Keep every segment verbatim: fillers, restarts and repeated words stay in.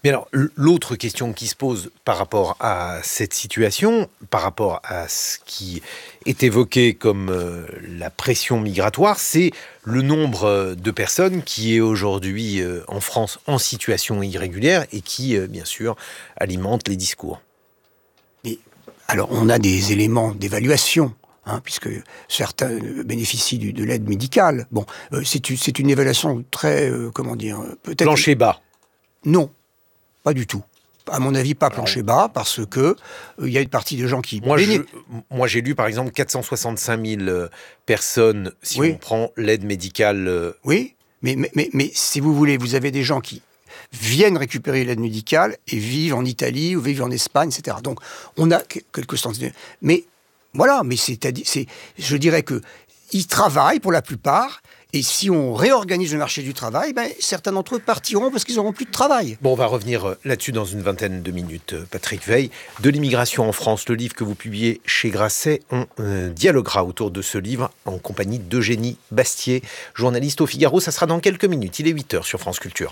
Mais alors, l'autre question qui se pose par rapport à cette situation, par rapport à ce qui est évoqué comme euh, la pression migratoire, c'est le nombre de personnes qui est aujourd'hui euh, en France en situation irrégulière et qui, euh, bien sûr, alimente les discours. Et alors, on a des éléments d'évaluation. Hein, puisque certains bénéficient du, de l'aide médicale. Bon, euh, c'est, une, c'est une évaluation très, euh, comment dire, peut-être... Plancher bas. Non, pas du tout. À mon avis, pas plancher bas, parce que il euh, y a une partie de gens qui... Moi, béné... je, moi j'ai lu, par exemple, quatre cent soixante-cinq mille personnes, si oui. on prend l'aide médicale... Euh... Oui, mais, mais, mais, mais si vous voulez, vous avez des gens qui viennent récupérer l'aide médicale et vivent en Italie ou vivent en Espagne, et cetera. Donc, on a quelques sens... Mais... Voilà, mais c'est, c'est, je dirais que ils travaillent pour la plupart, et si on réorganise le marché du travail, ben, certains d'entre eux partiront parce qu'ils n'auront plus de travail. Bon, on va revenir là-dessus dans une vingtaine de minutes. Patrick Veil, de l'immigration en France, le livre que vous publiez chez Grasset, on euh, dialoguera autour de ce livre en compagnie d'Eugénie Bastier, journaliste au Figaro. Ça sera dans quelques minutes, il est huit heures sur France Culture.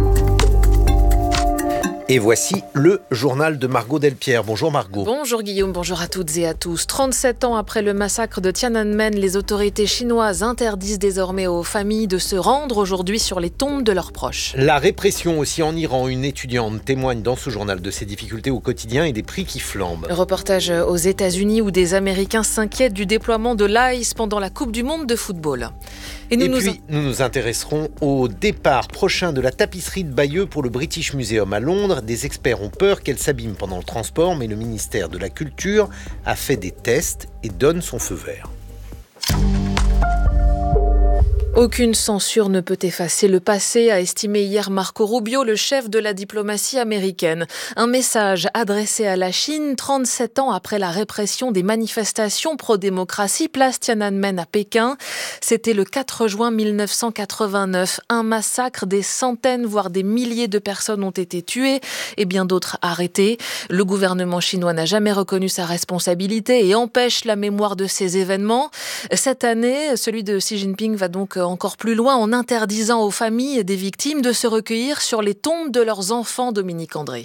Et voici le journal de Margot Delpierre. Bonjour Margot. Bonjour Guillaume, bonjour à toutes et à tous. trente-sept ans après le massacre de Tiananmen, les autorités chinoises interdisent désormais aux familles de se rendre aujourd'hui sur les tombes de leurs proches. La répression aussi en Iran. Une étudiante témoigne dans ce journal de ses difficultés au quotidien et des prix qui flambent. Reportage aux États-Unis où des Américains s'inquiètent du déploiement de l'I C E pendant la Coupe du Monde de football. Et, nous et nous puis, nous nous intéresserons au départ prochain de la tapisserie de Bayeux pour le British Museum à Londres. Des experts ont peur qu'elle s'abîme pendant le transport, mais le ministère de la Culture a fait des tests et donne son feu vert. Aucune censure ne peut effacer le passé, a estimé hier Marco Rubio, le chef de la diplomatie américaine. Un message adressé à la Chine, trente-sept ans après la répression des manifestations pro-démocratie, place Tiananmen à Pékin. C'était le quatre juin mille neuf cent quatre-vingt-neuf. Un massacre, des centaines, voire des milliers de personnes ont été tuées et bien d'autres arrêtées. Le gouvernement chinois n'a jamais reconnu sa responsabilité et empêche la mémoire de ces événements. Cette année, celui de Xi Jinping va donc encore plus loin en interdisant aux familles des victimes de se recueillir sur les tombes de leurs enfants. Dominique André.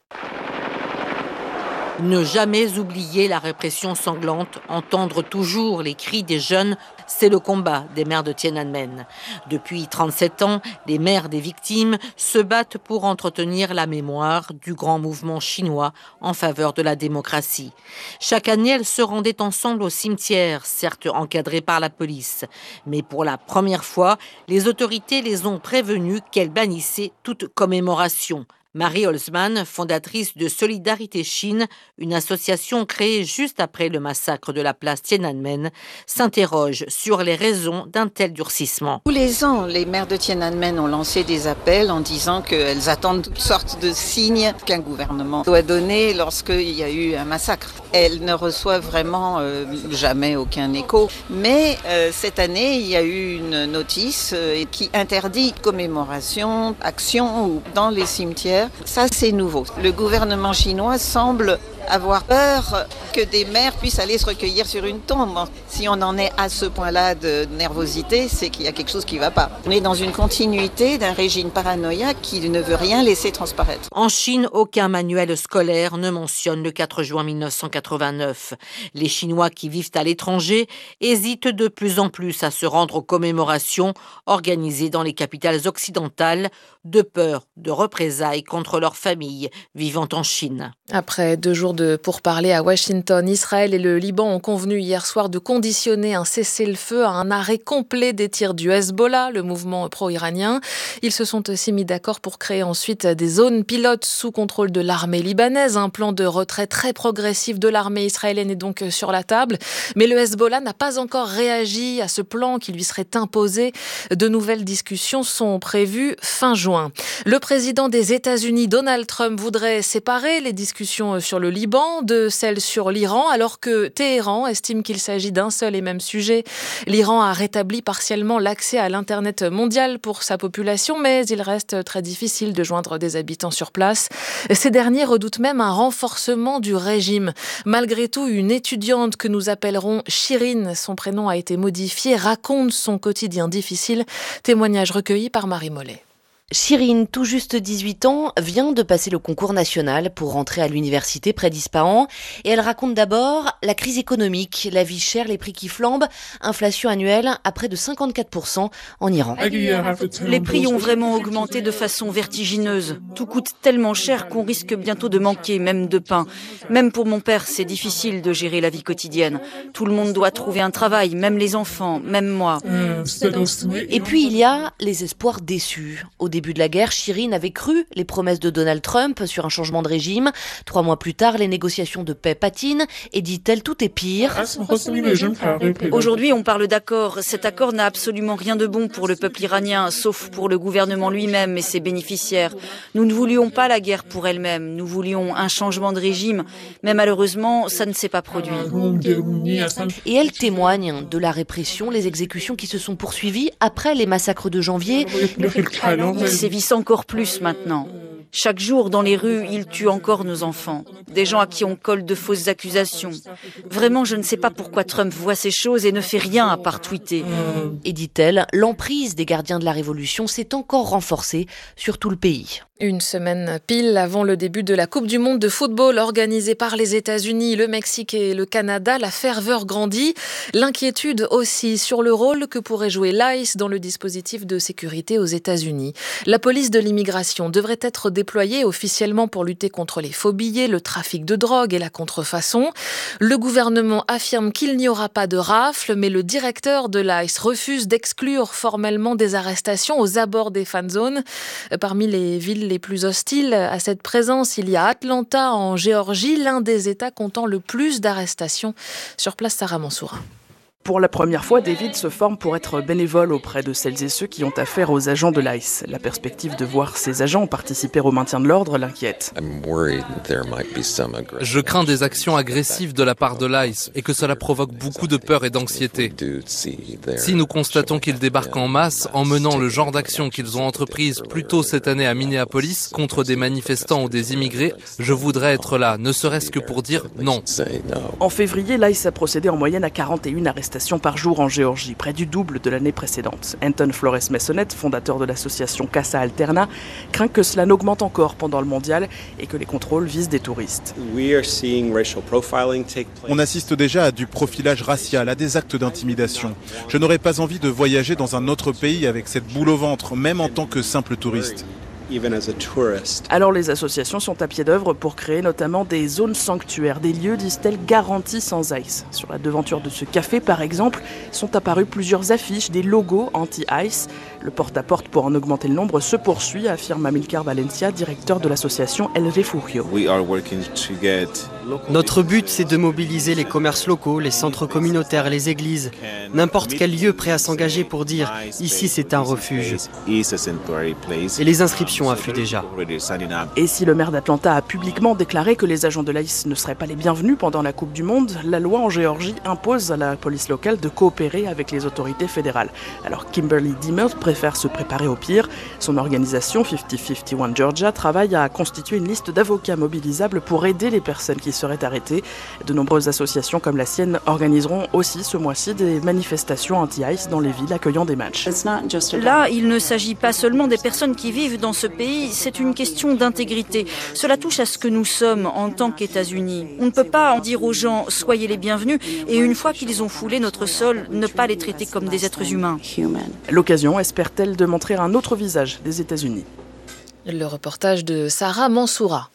Ne jamais oublier la répression sanglante, entendre toujours les cris des jeunes, c'est le combat des mères de Tiananmen. Depuis trente-sept ans, les mères des victimes se battent pour entretenir la mémoire du grand mouvement chinois en faveur de la démocratie. Chaque année, elles se rendaient ensemble au cimetière, certes encadrées par la police. Mais pour la première fois, les autorités les ont prévenues qu'elles bannissaient toute commémoration. Marie Holzman, fondatrice de Solidarité Chine, une association créée juste après le massacre de la place Tiananmen, s'interroge sur les raisons d'un tel durcissement. Tous les ans, les maires de Tiananmen ont lancé des appels en disant qu'elles attendent toutes sortes de signes qu'un gouvernement doit donner lorsqu'il y a eu un massacre. Elles ne reçoivent vraiment euh, jamais aucun écho. Mais euh, cette année, il y a eu une notice euh, qui interdit commémoration, action dans les cimetières. Ça, c'est nouveau. Le gouvernement chinois semble avoir peur que des mères puissent aller se recueillir sur une tombe. Si on en est à ce point-là de nervosité, c'est qu'il y a quelque chose qui ne va pas. On est dans une continuité d'un régime paranoïaque qui ne veut rien laisser transparaître. En Chine, aucun manuel scolaire ne mentionne le quatre juin mille neuf cent quatre-vingt-neuf. Les Chinois qui vivent à l'étranger hésitent de plus en plus à se rendre aux commémorations organisées dans les capitales occidentales, de peur de représailles contre leurs familles vivant en Chine. Après deux jours de pourparlers à Washington, Israël et le Liban ont convenu hier soir de conditionner un cessez-le-feu à un arrêt complet des tirs du Hezbollah, le mouvement pro-iranien. Ils se sont aussi mis d'accord pour créer ensuite des zones pilotes sous contrôle de l'armée libanaise. Un plan de retrait très progressif de l'armée israélienne est donc sur la table. Mais le Hezbollah n'a pas encore réagi à ce plan qui lui serait imposé. De nouvelles discussions sont prévues fin juin. Le président des États-Unis, Donald Trump, voudrait séparer les discussions sur le Liban de celles sur l'Iran, alors que Téhéran estime qu'il s'agit d'un seul et même sujet. L'Iran a rétabli partiellement l'accès à l'Internet mondial pour sa population, mais il reste très difficile de joindre des habitants sur place. Ces derniers redoutent même un renforcement du régime. Malgré tout, une étudiante que nous appellerons Chirine, son prénom a été modifié, raconte son quotidien difficile. Témoignage recueilli par Marie Mollet. Shirin, tout juste dix-huit ans, vient de passer le concours national pour rentrer à l'université près d'Ispahan. Et elle raconte d'abord la crise économique, la vie chère, les prix qui flambent, inflation annuelle à près de cinquante-quatre pour cent en Iran. Les prix ont vraiment augmenté de façon vertigineuse. Tout coûte tellement cher qu'on risque bientôt de manquer, même de pain. Même pour mon père, c'est difficile de gérer la vie quotidienne. Tout le monde doit trouver un travail, même les enfants, même moi. Et puis il y a les espoirs déçus. Au début de la guerre, Shirin avait cru les promesses de Donald Trump sur un changement de régime. Trois mois plus tard, les négociations de paix patinent et dit-elle, tout est pire. Aujourd'hui, on parle d'accord. Cet accord n'a absolument rien de bon pour le peuple iranien, sauf pour le gouvernement lui-même et ses bénéficiaires. Nous ne voulions pas la guerre pour elle-même. Nous voulions un changement de régime. Mais malheureusement, ça ne s'est pas produit. Et elle témoigne de la répression, les exécutions qui se sont poursuivies après les massacres de janvier. Ils sévissent encore plus maintenant. Chaque jour, dans les rues, ils tuent encore nos enfants. Des gens à qui on colle de fausses accusations. Vraiment, je ne sais pas pourquoi Trump voit ces choses et ne fait rien à part tweeter. Et dit-elle, l'emprise des gardiens de la Révolution s'est encore renforcée sur tout le pays. Une semaine pile avant le début de la Coupe du monde de football organisée par les États-Unis, le Mexique et le Canada, la ferveur grandit. L'inquiétude aussi sur le rôle que pourrait jouer l'ICE dans le dispositif de sécurité aux États-Unis. La police de l'immigration devrait être déployée officiellement pour lutter contre les faux billets, le trafic de drogue et la contrefaçon. Le gouvernement affirme qu'il n'y aura pas de rafle, mais le directeur de l'ICE refuse d'exclure formellement des arrestations aux abords des fan zones. Parmi les villes les plus hostiles à cette présence, il y a Atlanta en Géorgie, l'un des États comptant le plus d'arrestations. Sur place, Sarah Mansoura. Pour la première fois, David se forme pour être bénévole auprès de celles et ceux qui ont affaire aux agents de l'ICE. La perspective de voir ces agents participer au maintien de l'ordre l'inquiète. Je crains des actions agressives de la part de l'ICE et que cela provoque beaucoup de peur et d'anxiété. Si nous constatons qu'ils débarquent en masse, en menant le genre d'action qu'ils ont entreprise plus tôt cette année à Minneapolis contre des manifestants ou des immigrés, je voudrais être là, ne serait-ce que pour dire non. En février, l'ICE a procédé en moyenne à quarante et une arrestations par jour en Géorgie, près du double de l'année précédente. Anton Flores-Messonnet, fondateur de l'association Casa Alterna, craint que cela n'augmente encore pendant le mondial et que les contrôles visent des touristes. On assiste déjà à du profilage racial, à des actes d'intimidation. Je n'aurais pas envie de voyager dans un autre pays avec cette boule au ventre, même en tant que simple touriste. Alors les associations sont à pied d'œuvre pour créer notamment des zones sanctuaires, des lieux, disent-elles, garantis sans ICE. Sur la devanture de ce café, par exemple, sont apparues plusieurs affiches, des logos anti-ICE. Le porte-à-porte pour en augmenter le nombre se poursuit, affirme Amilcar Valencia, directeur de l'association El Refugio. Notre but, c'est de mobiliser les commerces locaux, les centres communautaires, les églises, n'importe quel lieu prêt à s'engager pour dire « ici c'est un refuge ». Et les inscriptions affluent déjà. Et si le maire d'Atlanta a publiquement déclaré que les agents de l'ICE ne seraient pas les bienvenus pendant la Coupe du Monde, la loi en Géorgie impose à la police locale de coopérer avec les autorités fédérales. Alors Kimberly Dimmer préfère se préparer au pire. Son organisation cinquante cinquante et un Georgia travaille à constituer une liste d'avocats mobilisables pour aider les personnes qui seraient arrêtées. De nombreuses associations comme la sienne organiseront aussi ce mois-ci des manifestations anti-ICE dans les villes accueillant des matchs. Là, il ne s'agit pas seulement des personnes qui vivent dans ce pays, c'est une question d'intégrité. Cela touche à ce que nous sommes en tant qu'États-Unis. On ne peut pas en dire aux gens « soyez les bienvenus » et une fois qu'ils ont foulé notre sol, ne pas les traiter comme des êtres humains. L'occasion, espère-t-elle, de montrer un autre visage des États-Unis. Le reportage de Sarah Mansoura.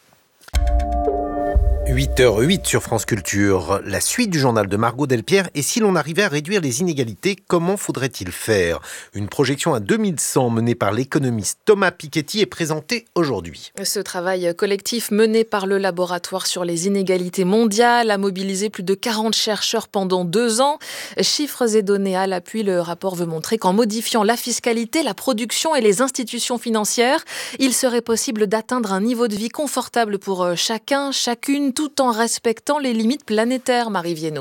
huit heures huit sur France Culture, la suite du journal de Margot Delpierre. Et si l'on arrivait à réduire les inégalités, comment faudrait-il faire ? Une projection à deux mille cent menée par l'économiste Thomas Piketty est présentée aujourd'hui. Ce travail collectif mené par le laboratoire sur les inégalités mondiales a mobilisé plus de quarante chercheurs pendant deux ans. Chiffres et données à l'appui, le rapport veut montrer qu'en modifiant la fiscalité, la production et les institutions financières, il serait possible d'atteindre un niveau de vie confortable pour chacun, chacune, tout en respectant les limites planétaires, Marie Viennot.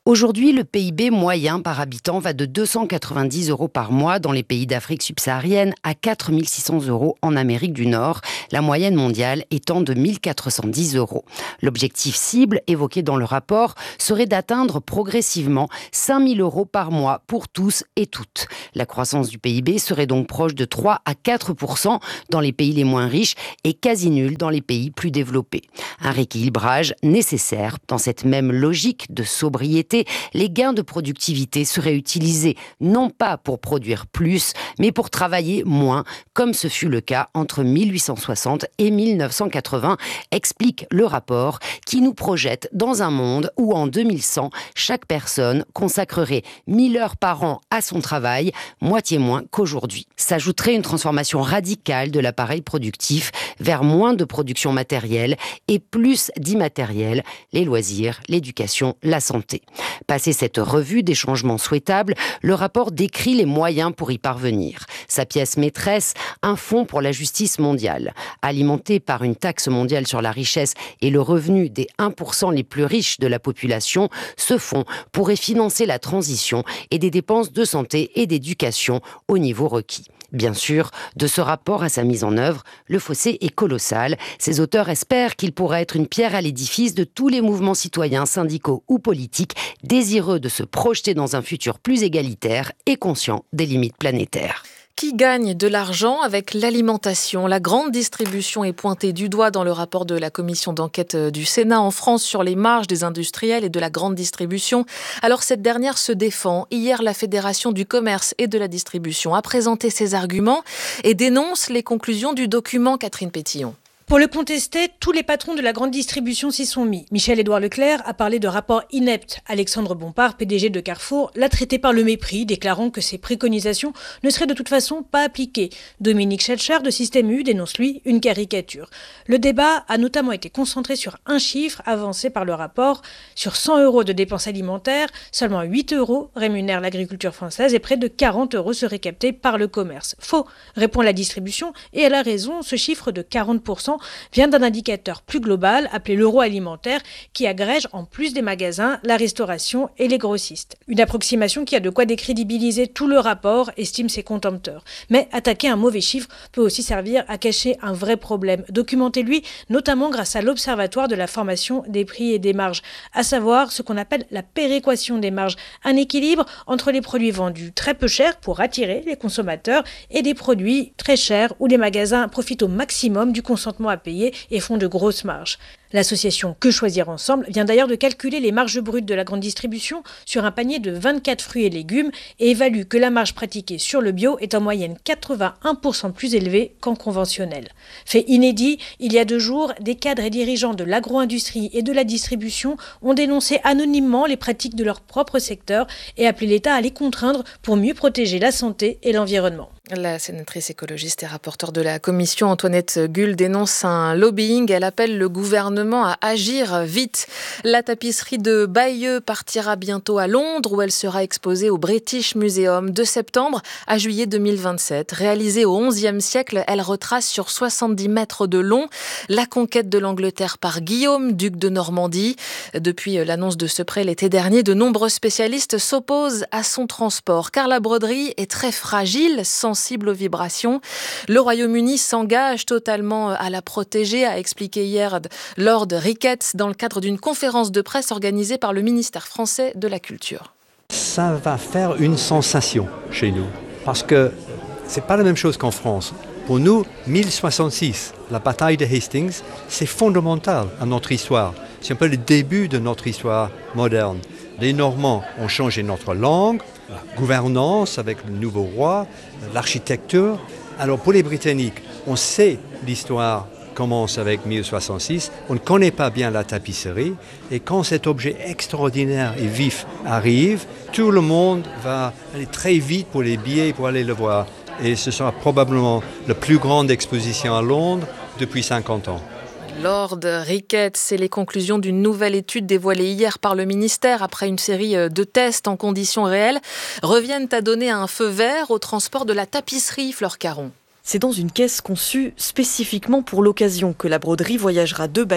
Aujourd'hui, le P I B moyen par habitant va de deux cent quatre-vingt-dix euros par mois dans les pays d'Afrique subsaharienne à quatre mille six cents euros en Amérique du Nord, la moyenne mondiale étant de mille quatre cent dix euros. L'objectif cible évoqué dans le rapport serait d'atteindre progressivement cinq mille euros par mois pour tous et toutes. La croissance du P I B serait donc proche de trois à quatre pour cent dans les pays les moins riches et quasi nulle dans les pays plus développés. Un rééquilibrage nécessaire. Dans cette même logique de sobriété, les gains de productivité seraient utilisés non pas pour produire plus, mais pour travailler moins, comme ce fut le cas entre mille huit cent soixante et mille neuf cent quatre-vingts, explique le rapport qui nous projette dans un monde où en deux mille cent, chaque personne consacrerait mille heures par an à son travail, moitié moins qu'aujourd'hui. S'ajouterait une transformation radicale de l'appareil productif vers moins de production matérielle et plus d'immatériel, les loisirs, l'éducation, la santé. Passé cette revue des changements souhaitables, le rapport décrit les moyens pour y parvenir. Sa pièce maîtresse, un fonds pour la justice mondiale. Alimenté par une taxe mondiale sur la richesse et le revenu des un pour cent les plus riches de la population, ce fonds pourrait financer la transition et des dépenses de santé et d'éducation au niveau requis. Bien sûr, de ce rapport à sa mise en œuvre, le fossé est colossal. Ses auteurs espèrent qu'il pourra être une pierre à l'édifice de tous les mouvements citoyens, syndicaux ou politiques désireux de se projeter dans un futur plus égalitaire et conscient des limites planétaires. Qui gagne de l'argent avec l'alimentation? La grande distribution est pointée du doigt dans le rapport de la commission d'enquête du Sénat en France sur les marges des industriels et de la grande distribution. Alors cette dernière se défend. Hier, la Fédération du commerce et de la distribution a présenté ses arguments et dénonce les conclusions du document. Catherine Pétillon. Pour le contester, tous les patrons de la grande distribution s'y sont mis. Michel-Édouard Leclerc a parlé de rapport inepte. Alexandre Bompard, P D G de Carrefour, l'a traité par le mépris, déclarant que ses préconisations ne seraient de toute façon pas appliquées. Dominique Schelcher de Système U dénonce, lui, une caricature. Le débat a notamment été concentré sur un chiffre avancé par le rapport. Sur cent euros de dépenses alimentaires, seulement huit euros rémunèrent l'agriculture française et près de quarante euros seraient captés par le commerce. Faux, répond la distribution, et elle a raison, ce chiffre de quarante pour cent vient d'un indicateur plus global appelé l'euro alimentaire qui agrège en plus des magasins, la restauration et les grossistes. Une approximation qui a de quoi décrédibiliser tout le rapport, estiment ses contempteurs. Mais attaquer un mauvais chiffre peut aussi servir à cacher un vrai problème, documenté lui notamment grâce à l'Observatoire de la formation des prix et des marges, à savoir ce qu'on appelle la péréquation des marges, un équilibre entre les produits vendus très peu chers pour attirer les consommateurs et des produits très chers où les magasins profitent au maximum du consentement à payer et font de grosses marges. L'association Que Choisir Ensemble vient d'ailleurs de calculer les marges brutes de la grande distribution sur un panier de vingt-quatre fruits et légumes et évalue que la marge pratiquée sur le bio est en moyenne quatre-vingt-un pour cent plus élevée qu'en conventionnel. Fait inédit, il y a deux jours, des cadres et dirigeants de l'agro-industrie et de la distribution ont dénoncé anonymement les pratiques de leur propre secteur et appelé l'État à les contraindre pour mieux protéger la santé et l'environnement. La sénatrice écologiste et rapporteure de la commission Antoinette Gull dénonce un lobbying. Elle appelle le gouvernement à agir vite. La tapisserie de Bayeux partira bientôt à Londres où elle sera exposée au British Museum de septembre à juillet deux mille vingt-sept. Réalisée au onzième siècle, elle retrace sur soixante-dix mètres de long la conquête de l'Angleterre par Guillaume, duc de Normandie. Depuis l'annonce de ce prêt l'été dernier, de nombreux spécialistes s'opposent à son transport car la broderie est très fragile, sensible aux vibrations. Le Royaume-Uni s'engage totalement à la protéger, a expliqué hier Lord Ricketts dans le cadre d'une conférence de presse organisée par le ministère français de la Culture. Ça va faire une sensation chez nous, parce que c'est pas la même chose qu'en France. Pour nous, mille soixante-six, la bataille de Hastings, c'est fondamental à notre histoire. C'est un peu le début de notre histoire moderne. Les Normands ont changé notre langue, la gouvernance avec le nouveau roi, l'architecture. Alors pour les Britanniques, on sait l'histoire commence avec mille soixante-six, on ne connaît pas bien la tapisserie, et quand cet objet extraordinaire et vif arrive, tout le monde va aller très vite pour les billets pour aller le voir. Et ce sera probablement la plus grande exposition à Londres depuis cinquante ans. Lord Ricketts, c'est les conclusions d'une nouvelle étude dévoilée hier par le ministère après une série de tests en conditions réelles, reviennent à donner un feu vert au transport de la tapisserie, Fleur Caron. C'est dans une caisse conçue spécifiquement pour l'occasion que la broderie voyagera de Bayeux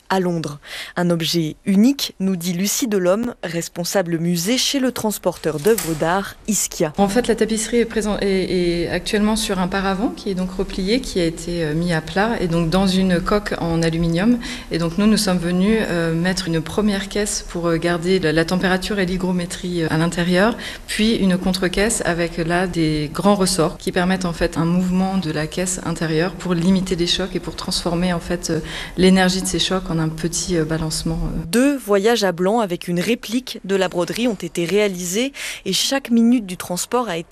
à Londres. Un objet unique, nous dit Lucie Delhomme, responsable musée chez le transporteur d'œuvres d'art Ischia. En fait, la tapisserie est, présent, est, est actuellement sur un paravent qui est donc replié, qui a été mis à plat et donc dans une coque en aluminium. Et donc nous, nous sommes venus euh, mettre une première caisse pour garder la, la température et l'hygrométrie à l'intérieur, puis une contre-caisse avec là des grands ressorts qui permettent en fait un mouvement de la caisse intérieure pour limiter les chocs et pour transformer en fait l'énergie de ces chocs en un petit balancement. Deux voyages à Blanc avec une réplique de la broderie ont été réalisés et chaque minute du transport a été